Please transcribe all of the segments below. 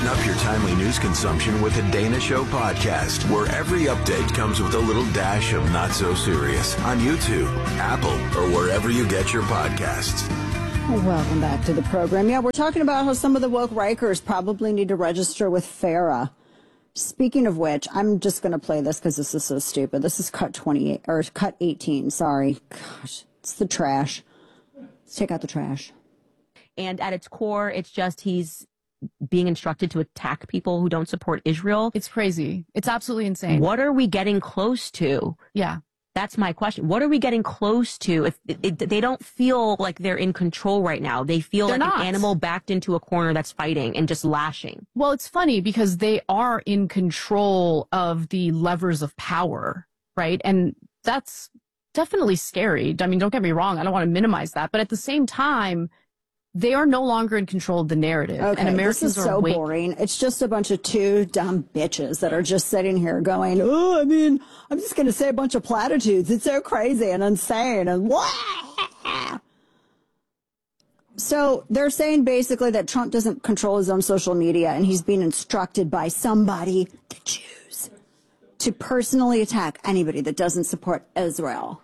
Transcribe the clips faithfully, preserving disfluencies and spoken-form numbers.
Brighten up your timely news consumption with the Dana Show podcast, where every update comes with a little dash of not so serious on YouTube, Apple, or wherever you get your podcasts. Welcome back to the program. Yeah, we're talking about how some of the woke Rikers probably need to register with FARA. Speaking of which, I'm just going to play this because this is so stupid. This is cut twenty-eight or cut eighteen. Sorry. Gosh, it's the trash. Let's take out the trash. And at its core, it's just he's being instructed to attack people who don't support Israel. It's crazy. It's absolutely insane. What are we getting close to? Yeah. That's my question. What are we getting close to? If it, it, they don't feel like they're in control right now. They feel They're like not. an animal backed into a corner that's fighting and just lashing. Well, it's funny because they are in control of the levers of power, right? And that's definitely scary. I mean, don't get me wrong. I don't want to minimize that. But at the same time, they are no longer in control of the narrative. Okay, and Americans this is so are wait- boring. It's just a bunch of two dumb bitches that are just sitting here going, oh, I mean, I'm just going to say a bunch of platitudes. It's so crazy and insane and what? So they're saying basically that Trump doesn't control his own social media and he's being instructed by somebody, the Jews, to personally attack anybody that doesn't support Israel.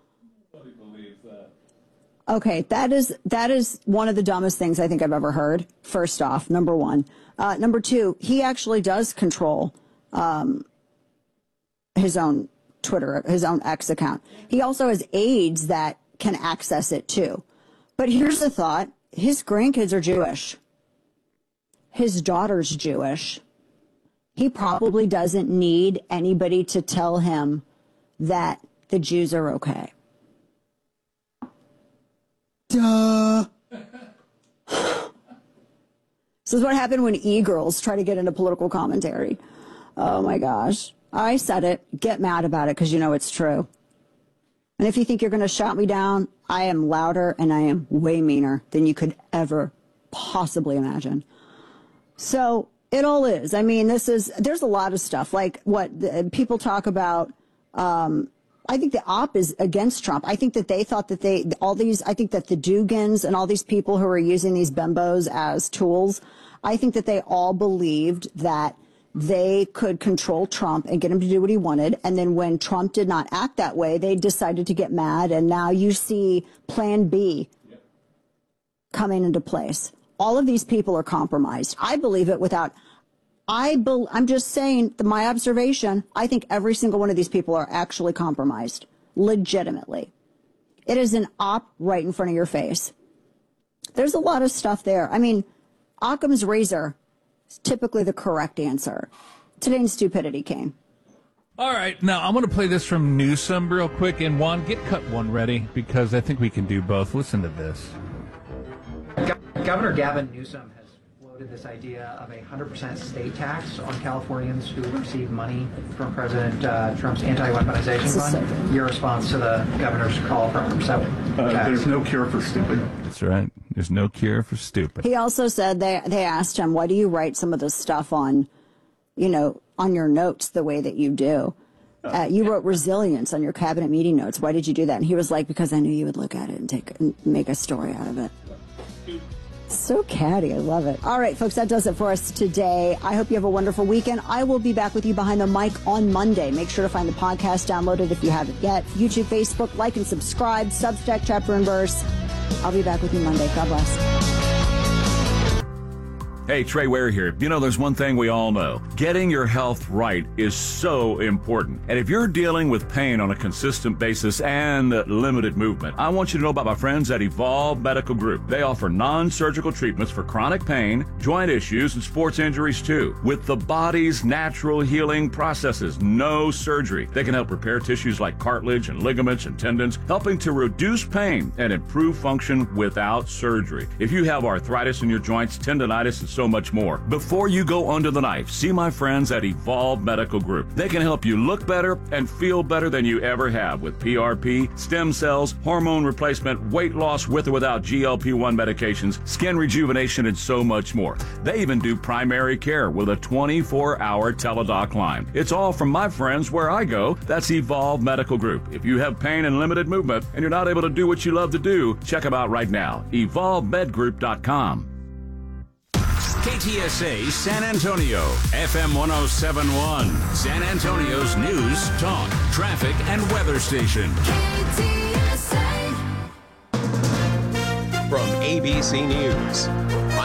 Okay, that is that is one of the dumbest things I think I've ever heard, first off, number one. Uh, number two, he actually does control um, his own Twitter, his own X account. He also has aides that can access it too. But here's the thought. His grandkids are Jewish. His daughter's Jewish. He probably doesn't need anybody to tell him that the Jews are okay. Duh. This is what happened when e-girls try to get into political commentary. Oh my gosh. I said it. Get mad about it because you know it's true. And if you think you're going to shout me down, I am louder and I am way meaner than you could ever possibly imagine. So it all is. I mean, this is, there's a lot of stuff like what the, people talk about, um, I think the op is against Trump. I think that they thought that they, all these, I think that the Dugans and all these people who are using these bimbos as tools, I think that they all believed that they could control Trump and get him to do what he wanted. And then when Trump did not act that way, they decided to get mad. And now you see Plan B coming into place. All of these people are compromised. I believe it without... I be, I'm just saying, the, my observation, I think every single one of these people are actually compromised, legitimately. It is an op right in front of your face. There's a lot of stuff there. I mean, Occam's razor is typically the correct answer. Today's stupidity came. All right, now I'm going to play this from Newsom real quick. And Juan, get cut one ready because I think we can do both. Listen to this. Governor Gavin Newsom has floated this idea of a one hundred percent state tax on Californians who receive money from President uh, Trump's anti-weaponization fund. Your response to the governor's call for one hundred percent uh, There's no cure for stupid. That's right. There's no cure for stupid. He also said they they asked him, why do you write some of this stuff on, you know, on your notes the way that you do? Uh, you wrote resilience on your cabinet meeting notes. Why did you do that? And he was like, because I knew you would look at it and take and make a story out of it. So catty. I love it. All right, folks, that does it for us today. I hope you have a wonderful weekend. I will be back with you behind the mic on Monday. Make sure to find the podcast downloaded if you haven't yet. YouTube, Facebook, like and subscribe. Substack, Chapter and Verse. I'll be back with you Monday. God bless. Hey, Trey Ware here. You know, there's one thing we all know. Getting your health right is so important. And if you're dealing with pain on a consistent basis and limited movement, I want you to know about my friends at Evolve Medical Group. They offer non-surgical treatments for chronic pain, joint issues, and sports injuries too. With the body's natural healing processes, no surgery. They can help repair tissues like cartilage and ligaments and tendons, helping to reduce pain and improve function without surgery. If you have arthritis in your joints, tendonitis, and so much more. Before you go under the knife, see my friends at Evolve Medical Group. They can help you look better and feel better than you ever have with P R P, stem cells, hormone replacement, weight loss with or without G L P one medications, skin rejuvenation, and so much more. They even do primary care with a twenty-four hour teledoc line. It's all from my friends where I go. That's Evolve Medical Group. If you have pain and limited movement and you're not able to do what you love to do, check them out right now. evolve med group dot com. K T S A San Antonio, F M one oh seven point one, San Antonio's news, talk, traffic, and weather station. K T S A. From A B C News.